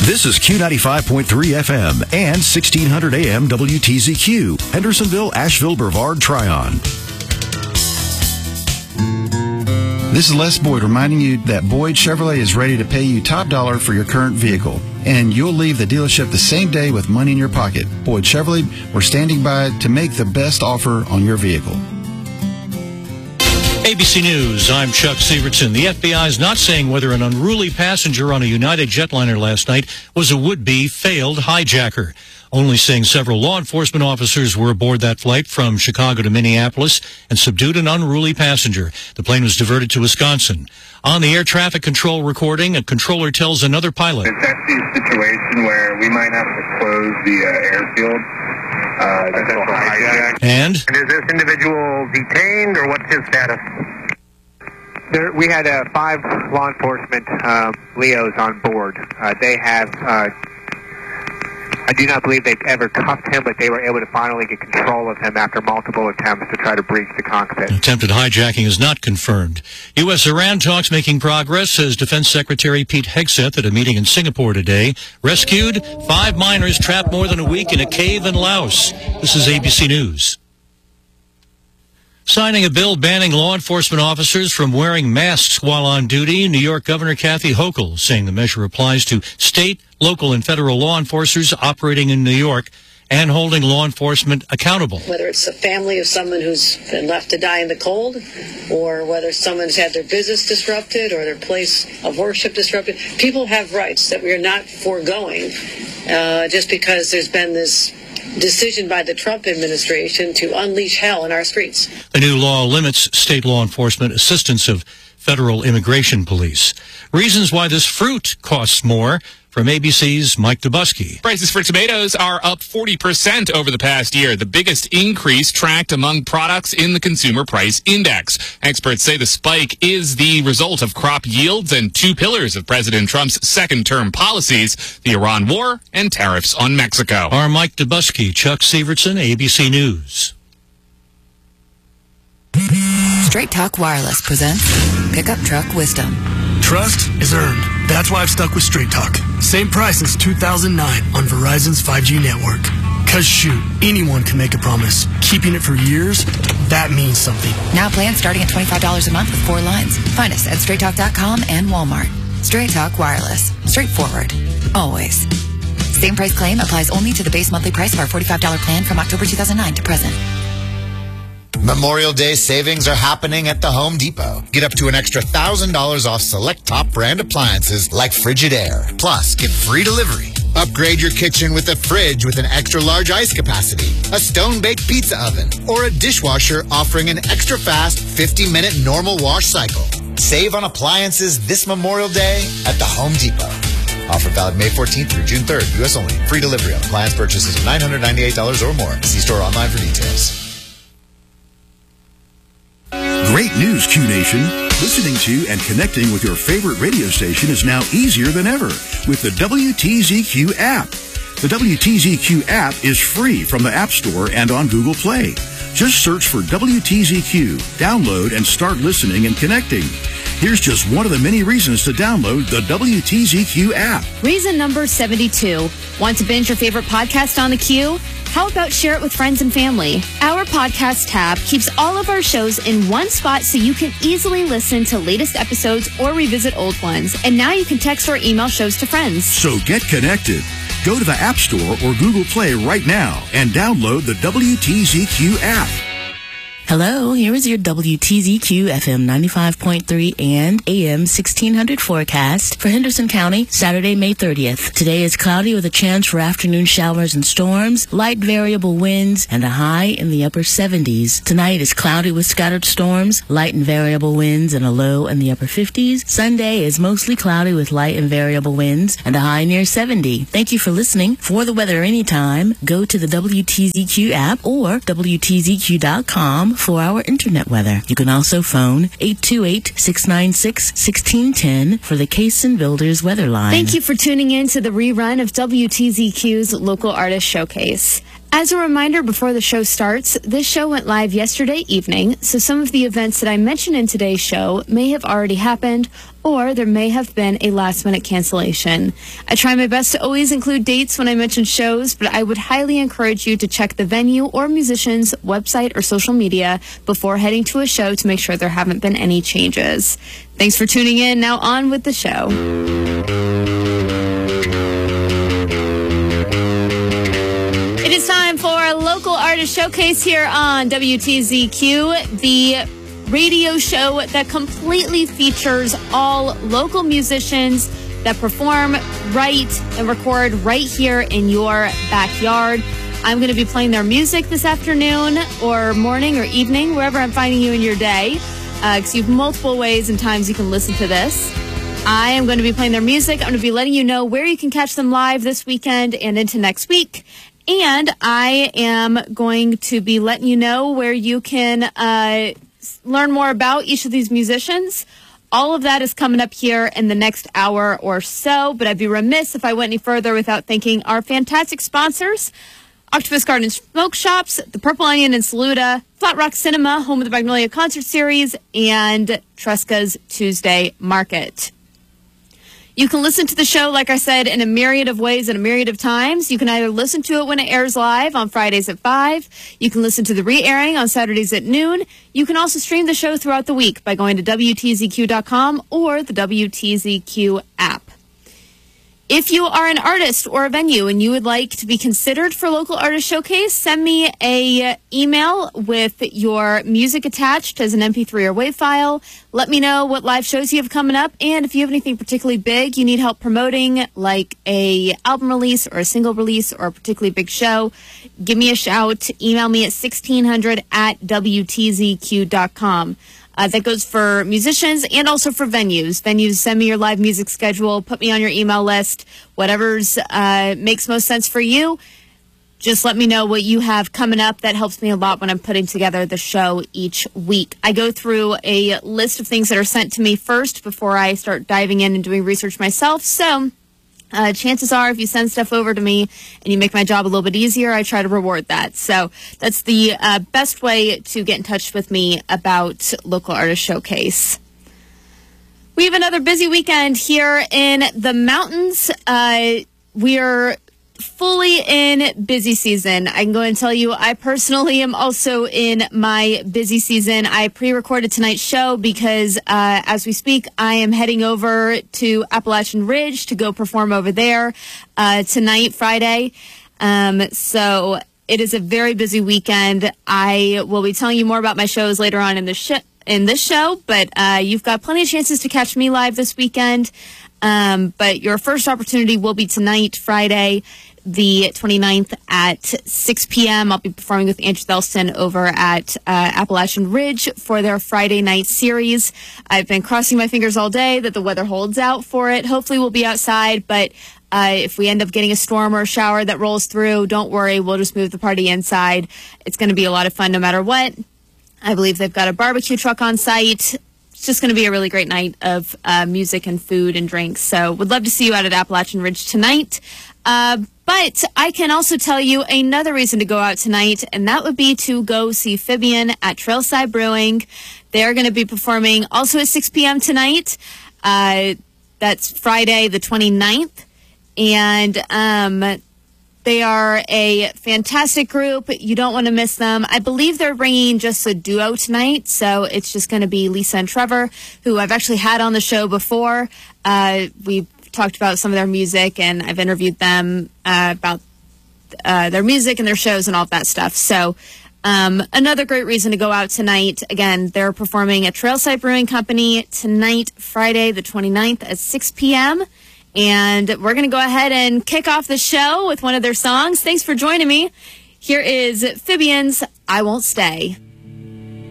This is Q95.3 FM and 1600 AM WTZQ, Hendersonville, Asheville, Brevard, Tryon. This is Les Boyd reminding you that Boyd Chevrolet is ready to pay you top dollar for your current vehicle. And you'll leave the dealership the same day with money in your pocket. Boyd Chevrolet, we're standing by to make the best offer on your vehicle. ABC News, I'm Chuck Sievertson. The FBI is not saying whether an unruly passenger on a United jetliner last night was a would-be failed hijacker. Only saying several law enforcement officers were aboard that flight from Chicago to Minneapolis and subdued an unruly passenger. The plane was diverted to Wisconsin. On the air traffic control recording, a controller tells another pilot. It's actually a situation where we might have to close the airfield. And is this individual detained, or what's his status? We had 5 law enforcement Leos on board. They have, I do not believe they've ever cuffed him, but they were able to finally get control of him after multiple attempts to try to breach the cockpit. Attempted hijacking is not confirmed. U.S.-Iran talks making progress, says Defense Secretary Pete Hegseth at a meeting in Singapore today. Rescued, 5 miners trapped more than a week in a cave in Laos. This is ABC News. Signing a bill banning law enforcement officers from wearing masks while on duty, New York Governor Kathy Hochul saying the measure applies to state, local, and federal law enforcers operating in New York and holding law enforcement accountable. Whether it's a family of someone who's been left to die in the cold, or whether someone's had their business disrupted or their place of worship disrupted, people have rights that we are not foregoing just because there's been this decision by the Trump administration to unleash hell in our streets. The new law limits state law enforcement assistance of federal immigration police. Reasons why this fruit costs more. From ABC's Mike Dubusky. Prices for tomatoes are up 40% over the past year, the biggest increase tracked among products in the Consumer Price Index. Experts say the spike is the result of crop yields and 2 pillars of President Trump's second-term policies, the Iran war and tariffs on Mexico. Our Mike Dubusky, Chuck Sievertson, ABC News. Straight Talk Wireless presents Pickup Truck Wisdom. Trust is earned. That's why I've stuck with Straight Talk. Same price since 2009 on Verizon's 5G network. Cause shoot, anyone can make a promise. Keeping it for years, that means something. Now plans starting at $25 a month with 4 lines. Find us at StraightTalk.com and Walmart. Straight Talk Wireless. Straightforward. Always. Same price claim applies only to the base monthly price of our $45 plan from October 2009 to present. Memorial Day savings are happening at the Home Depot. Get up to an extra $1,000 off select top brand appliances like Frigidaire. Plus, get free delivery. Upgrade your kitchen with a fridge with an extra large ice capacity, a stone-baked pizza oven, or a dishwasher offering an extra fast 50-minute normal wash cycle. Save on appliances this Memorial Day at the Home Depot. Offer valid May 14th through June 3rd. U.S. only. Free delivery on appliance purchases of $998 or more. See store online for details. Great news, Q Nation. Listening to and connecting with your favorite radio station is now easier than ever with the WTZQ app. The WTZQ app is free from the App Store and on Google Play. Just search for WTZQ, download, and start listening and connecting. Here's just one of the many reasons to download the WTZQ app. Reason number 72. Want to binge your favorite podcast on the Q? How about share it with friends and family? Our podcast tab keeps all of our shows in one spot so you can easily listen to latest episodes or revisit old ones. And now you can text or email shows to friends. So get connected. Go to the App Store or Google Play right now and download the WTZQ app. Hello, here is your WTZQ FM 95.3 and AM 1600 forecast for Henderson County, Saturday, May 30th. Today is cloudy with a chance for afternoon showers and storms, light variable winds, and a high in the upper 70s. Tonight is cloudy with scattered storms, light and variable winds, and a low in the upper 50s. Sunday is mostly cloudy with light and variable winds, and a high near 70. Thank you for listening. For the weather anytime, go to the WTZQ app or WTZQ.com for our internet weather. You can also phone 828-696-1610 for the Cason Builders weather line. Thank you for tuning in to the rerun of WTZQ's Local Artist Showcase. As a reminder before the show starts, this show went live yesterday evening, so some of the events that I mentioned in today's show may have already happened, or there may have been a last-minute cancellation. I try my best to always include dates when I mention shows, but I would highly encourage you to check the venue or musician's website or social media before heading to a show to make sure there haven't been any changes. Thanks for tuning in. Now on with the show. It is time for a local artist showcase here on WTZQ, the radio show that completely features all local musicians that perform, write, and record right here in your backyard. I'm going to be playing their music this afternoon or morning or evening, wherever I'm finding you in your day, because you have multiple ways and times you can listen to this. I am going to be playing their music. I'm going to be letting you know where you can catch them live this weekend and into next week. And I am going to be letting you know where you can learn more about each of these musicians. All of that is coming up here in the next hour or so, but I'd be remiss if I went any further without thanking our fantastic sponsors: Octopus Garden Smoke Shops, the Purple Onion in Saluda, Flat Rock Cinema, home of the Magnolia Concert Series, and Tresca's Tuesday Market. You can listen to the show, like I said, in a myriad of ways and a myriad of times. You can either listen to it when it airs live on Fridays at 5. You can listen to the re-airing on Saturdays at noon. You can also stream the show throughout the week by going to WTZQ.com or the WTZQ app. If you are an artist or a venue and you would like to be considered for Local Artist Showcase, send me a email with your music attached as an MP3 or WAV file. Let me know what live shows you have coming up, and if you have anything particularly big you need help promoting, like a album release or a single release or a particularly big show, give me a shout. Email me at 1600@WTZQ.com. That goes for musicians and also for venues. Venues, send me your live music schedule. Put me on your email list. Whatever's makes most sense for you. Just let me know what you have coming up. That helps me a lot when I'm putting together the show each week. I go through a list of things that are sent to me first before I start diving in and doing research myself. So chances are, if you send stuff over to me and you make my job a little bit easier, I try to reward that. So that's the best way to get in touch with me about Local Artist Showcase. We have another busy weekend here in the mountains. We are fully in busy season. I can go and tell you, I personally am also in my busy season. I pre-recorded tonight's show because as we speak, I am heading over to Appalachian Ridge to go perform over there tonight, Friday. So it is a very busy weekend. I will be telling you more about my shows later on in this show, but you've got plenty of chances to catch me live this weekend. But your first opportunity will be tonight, Friday, the 29th at 6 p.m. I'll be performing with Andrew Thelston over at Appalachian Ridge for their Friday night series. I've been crossing my fingers all day that the weather holds out for it. Hopefully we'll be outside, but if we end up getting a storm or a shower that rolls through, don't worry. We'll just move the party inside. It's going to be a lot of fun no matter what. I believe they've got a barbecue truck on site. It's just going to be a really great night of music and food and drinks. So would love to see you out at Appalachian Ridge tonight. But I can also tell you another reason to go out tonight, and that would be to go see Fibian at Trailside Brewing. They're going to be performing also at 6 p.m. tonight. That's Friday the 29th. And they are a fantastic group. You don't want to miss them. I believe they're bringing just a duo tonight, so it's just going to be Lisa and Trevor, who I've actually had on the show before. We've talked about some of their music, and I've interviewed them about their music and their shows and all of that stuff. So another great reason to go out tonight. Again, they're performing at Trailside Brewing Company tonight, Friday the 29th at 6 p.m., and we're going to go ahead and kick off the show with one of their songs. Thanks for joining me. Here is Fibian's I Won't Stay.